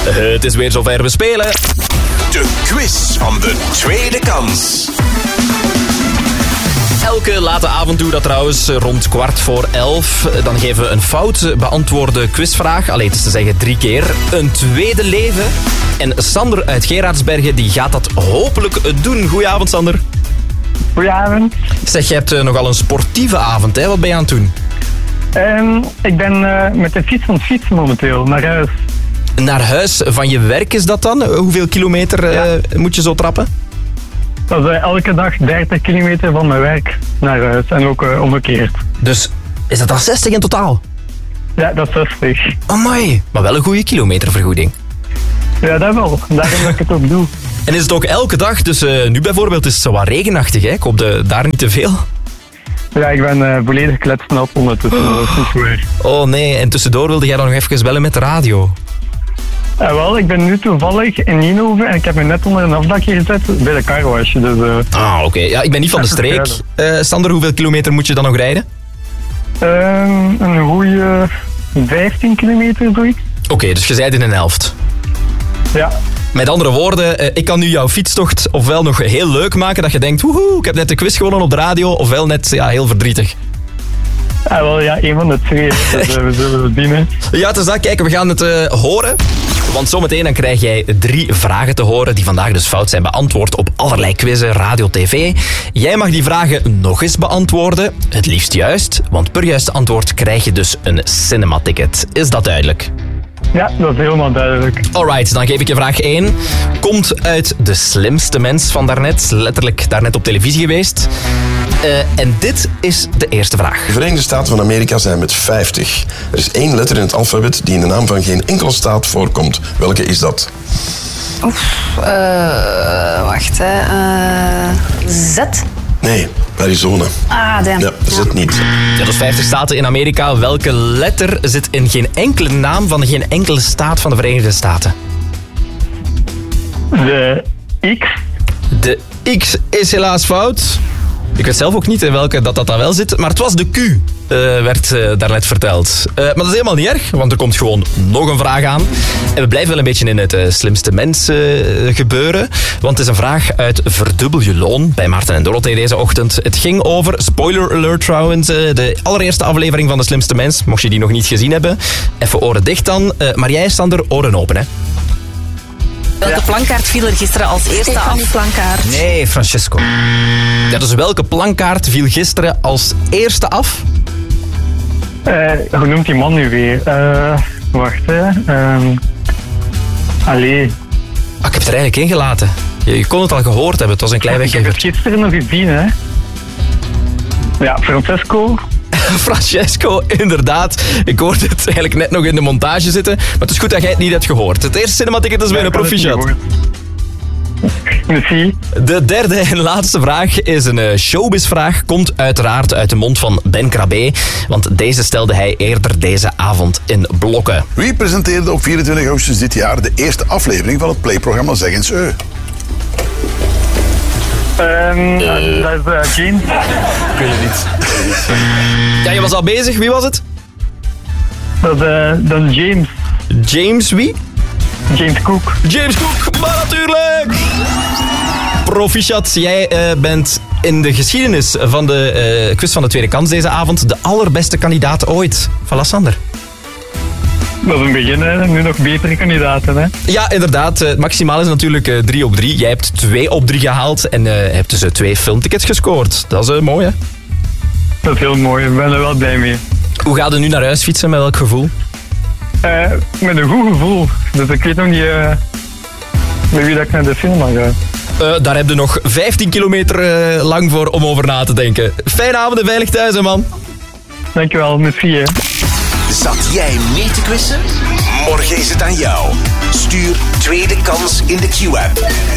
Het is weer zover, we spelen. De quiz van de tweede kans. Elke late avond doe dat trouwens rond 11:15. Dan geven we een fout beantwoorde quizvraag. Allee, het is te zeggen 3 keer. Een tweede leven. En Sander uit Gerardsbergen die gaat dat hopelijk doen. Goedenavond, Sander. Goedenavond. Zeg, je hebt nogal een sportieve avond, hè? Wat ben je aan het doen? Ik ben met de fiets aan het fietsen momenteel, naar huis. Naar huis van je werk is dat dan? Hoeveel kilometer moet je zo trappen? Dat is elke dag 30 kilometer van mijn werk naar huis en ook omgekeerd. Dus is dat dan 60 in totaal? Ja, dat is 60. Amai, maar wel een goede kilometervergoeding. Ja, dat wel. Daarom dat ik het ook doe. En is het ook elke dag? Dus nu bijvoorbeeld is het zo wat regenachtig, hè? Ik hoop daar niet te veel. Ja, ik ben volledig kletsnat ondertussen. Dat is niet waar. Oh nee, en tussendoor wilde jij dan nog even bellen met de radio? Wel, ik ben nu toevallig in Nienhoven en ik heb me net onder een afdakje gezet bij de carwash. Dus, oké. Ja, ik ben niet van de streek. Sander, hoeveel kilometer moet je dan nog rijden? Een goede 15 kilometer, zoiets. Oké, dus je zijt in een helft. Ja. Met andere woorden, ik kan nu jouw fietstocht ofwel nog heel leuk maken, dat je denkt, woehoe, ik heb net de quiz gewonnen op de radio, ofwel net heel verdrietig. Wel, ja, een van de twee. Dus we zullen het dienen. Ja, het is dat. Kijk, we gaan het horen. Want zometeen dan krijg jij 3 vragen te horen die vandaag dus fout zijn beantwoord op allerlei quizzen, radio, tv. Jij mag die vragen nog eens beantwoorden. Het liefst juist, want per juiste antwoord krijg je dus een cinema-ticket. Is dat duidelijk? Ja, dat is helemaal duidelijk. Alright, dan geef ik je vraag 1. Komt uit De Slimste Mens van daarnet. Letterlijk daarnet op televisie geweest. En dit is de eerste vraag. De Verenigde Staten van Amerika zijn met 50. Er is 1 letter in het alfabet die in de naam van geen enkele staat voorkomt. Welke is dat? Wacht, hè. Z? Nee, Arizona. Damn. Ja, zit niet. Ja, dat is 50 staten in Amerika. Welke letter zit in geen enkele naam van geen enkele staat van de Verenigde Staten? De X. De X is helaas fout. Ik weet zelf ook niet in welke dat dan wel zit. Maar het was de Q, werd daarnet verteld. Maar dat is helemaal niet erg, want er komt gewoon nog een vraag aan. En we blijven wel een beetje in het slimste mens gebeuren. Want het is een vraag uit Verdubbel je loon bij Maarten en Dorothee deze ochtend. Het ging over, spoiler alert trouwens, de allereerste aflevering van De Slimste Mens. Mocht je die nog niet gezien hebben, even oren dicht dan. Maar jij, Sander, oren open, hè? Welke plankaart viel er gisteren als eerste af? Plankaart. Nee, Francesco. Ja, dus welke plankaart viel gisteren als eerste af? Hoe noemt die man nu weer? Wacht, hè. Allee. Ik heb het er eigenlijk ingelaten. Je kon het al gehoord hebben, het was een klein Ik heb weggever. het gisteren nog gezien, hè. Ja, Francesco. Francesco, inderdaad. Ik hoorde het eigenlijk net nog in de montage zitten. Maar het is goed dat jij het niet hebt gehoord. Het eerste cinematicket is weer een proficiat. Merci. De derde en laatste vraag is een showbizvraag. Komt uiteraard uit de mond van Ben Krabbe. Want deze stelde hij eerder deze avond in blokken. Wie presenteerde op 24 augustus dit jaar de eerste aflevering van het playprogramma Zeg eens Eu? Dat is James. Ik weet het niet. Ja, je was al bezig. Wie was het? Dat is James. James wie? James Cook. James Cook, maar natuurlijk! Proficiat, jij bent in de geschiedenis van de quiz van de tweede kans deze avond de allerbeste kandidaat ooit. Voilà, Sander. Dat is een begin, hè. Nu nog betere kandidaten, hè. Ja, inderdaad. Het maximaal is natuurlijk 3 op 3. Jij hebt 2 op 3 gehaald en hebt dus 2 filmtickets gescoord. Dat is mooi, hè? Dat is heel mooi. Ik ben er wel blij mee. Hoe gaat u nu naar huis fietsen? Met welk gevoel? Met een goed gevoel. Dus ik weet nog niet met wie dat ik naar de cinema ga. Daar heb je nog 15 kilometer lang voor om over na te denken. Fijne avond en veilig thuis, hè, man. Dankjewel, merci, hè. Zat jij mee te quizzen? Morgen is het aan jou. Stuur tweede kans in de Q-app.